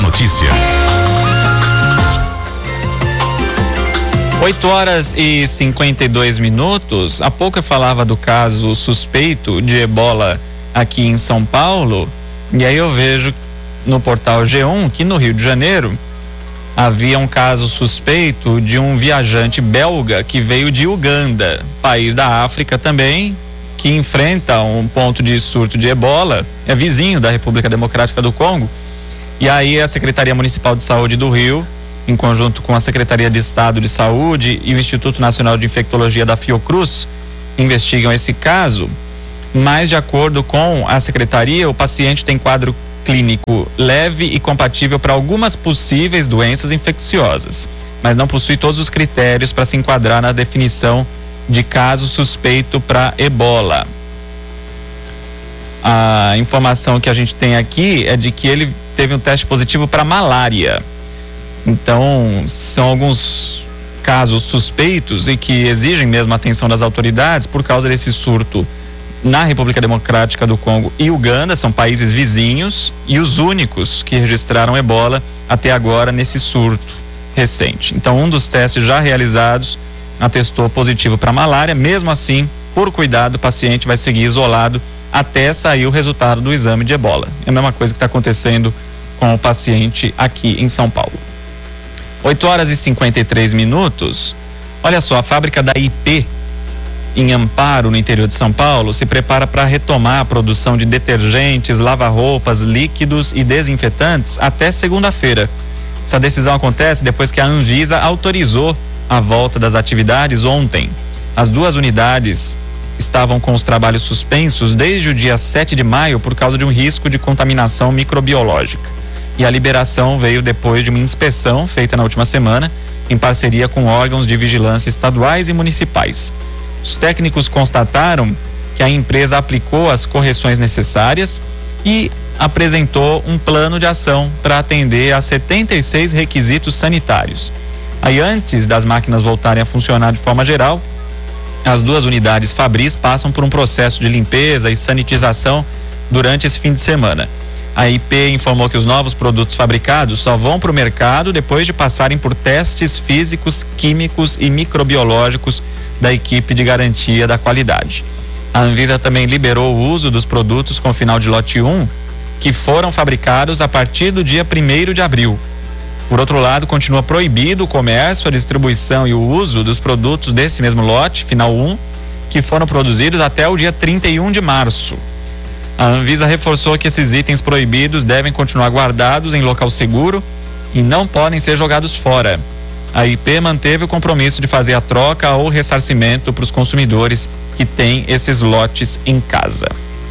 notícia. 8h52. Há pouco eu falava do caso suspeito de ebola aqui em São Paulo, e aí eu vejo no portal G1 que no Rio de Janeiro havia um caso suspeito de um viajante belga que veio de Uganda, país da África também, que enfrenta um ponto de surto de ebola, é vizinho da República Democrática do Congo. E aí a Secretaria Municipal de Saúde do Rio, em conjunto com a Secretaria de Estado de Saúde e o Instituto Nacional de Infectologia da Fiocruz, investigam esse caso. Mas, de acordo com a Secretaria, o paciente tem quadro clínico leve e compatível para algumas possíveis doenças infecciosas, mas não possui todos os critérios para se enquadrar na definição de caso suspeito para ebola. A informação que a gente tem aqui é de que ele teve um teste positivo para malária. Então, são alguns casos suspeitos e que exigem mesmo a atenção das autoridades por causa desse surto na República Democrática do Congo e Uganda. São países vizinhos e os únicos que registraram ebola até agora nesse surto recente. Então, um dos testes já realizados atestou positivo para malária. Mesmo assim, por cuidado, o paciente vai seguir isolado até sair o resultado do exame de ebola. É a mesma coisa que está acontecendo com o paciente aqui em São Paulo. 8h53. Olha só, a fábrica da IP em Amparo, no interior de São Paulo, se prepara para retomar a produção de detergentes, lava-roupas, líquidos e desinfetantes até segunda-feira. Essa decisão acontece depois que a Anvisa autorizou a volta das atividades ontem. As duas unidades estavam com os trabalhos suspensos desde o dia 7 de maio por causa de um risco de contaminação microbiológica. E a liberação veio depois de uma inspeção feita na última semana em parceria com órgãos de vigilância estaduais e municipais. Os técnicos constataram que a empresa aplicou as correções necessárias e apresentou um plano de ação para atender a 76 requisitos sanitários. Aí, antes das máquinas voltarem a funcionar de forma geral, as duas unidades Fabris passam por um processo de limpeza e sanitização durante esse fim de semana. A IP informou que os novos produtos fabricados só vão para o mercado depois de passarem por testes físicos, químicos e microbiológicos da equipe de garantia da qualidade. A Anvisa também liberou o uso dos produtos com final de lote 1, que foram fabricados a partir do dia 1º de abril. Por outro lado, continua proibido o comércio, a distribuição e o uso dos produtos desse mesmo lote, final 1, que foram produzidos até o dia 31 de março. A Anvisa reforçou que esses itens proibidos devem continuar guardados em local seguro e não podem ser jogados fora. A IP manteve o compromisso de fazer a troca ou ressarcimento para os consumidores que têm esses lotes em casa.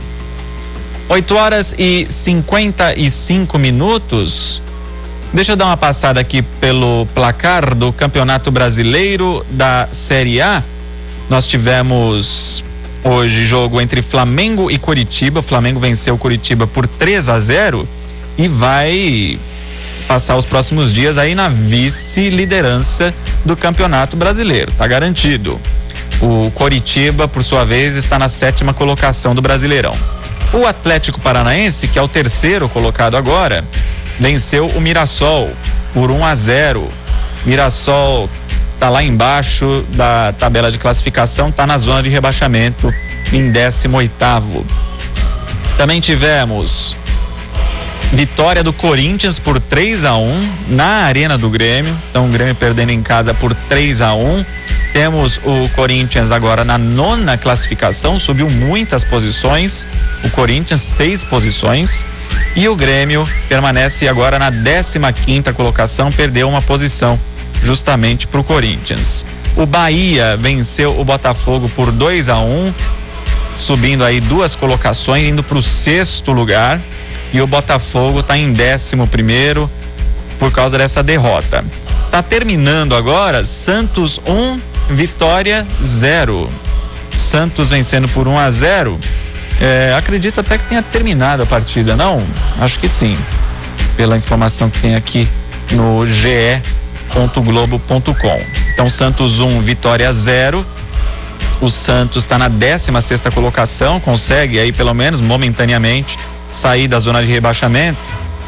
8h55. Deixa eu dar uma passada aqui pelo placar do Campeonato Brasileiro da Série A. Nós tivemos hoje jogo entre Flamengo e Coritiba. O Flamengo venceu o Coritiba por 3-0 e vai passar os próximos dias aí na vice-liderança do Campeonato Brasileiro. Tá garantido. O Coritiba, por sua vez, está na 7ª colocação do Brasileirão. O Atlético Paranaense, que é o terceiro colocado agora, venceu o Mirassol por 1-0. Mirassol tá lá embaixo da tabela de classificação, tá na zona de rebaixamento em 18º. Também tivemos vitória do Corinthians por 3-1 na Arena do Grêmio. Então o Grêmio perdendo em casa por 3-1. Temos o Corinthians agora na 9ª classificação, subiu muitas posições. O Corinthians 6 posições. E o Grêmio permanece agora na 15ª colocação, perdeu uma posição justamente para o Corinthians. O Bahia venceu o Botafogo por 2-1, subindo aí 2 colocações, indo para o 6º lugar. E o Botafogo está em 11º por causa dessa derrota. Tá terminando agora Santos 1, Vitória 0. Santos vencendo por 1-0. Acredito até que tenha terminado a partida, não? Acho que sim, pela informação que tem aqui no ge.globo.com. Então Santos 1, Vitória 0. O Santos está na 16ª colocação, consegue aí pelo menos momentaneamente sair da zona de rebaixamento,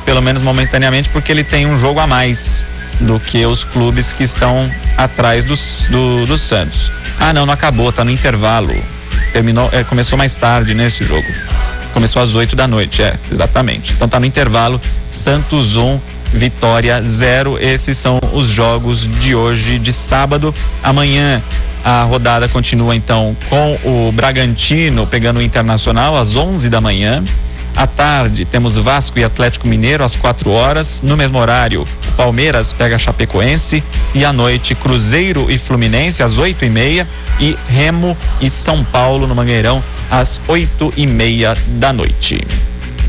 pelo menos momentaneamente, porque ele tem um jogo a mais do que os clubes que estão atrás do Santos. Não acabou, tá no intervalo. Começou mais tarde nesse jogo. Começou às 8 da noite, exatamente. Então tá no intervalo, Santos 1, Vitória 0. Esses são os jogos de hoje, de sábado. Amanhã a rodada continua então com o Bragantino pegando o Internacional às 11 da manhã. À tarde temos Vasco e Atlético Mineiro às 4 horas. No mesmo horário, o Palmeiras pega a Chapecoense. E à noite, Cruzeiro e Fluminense às 8h30. E Remo e São Paulo no Mangueirão às 8h30 da noite.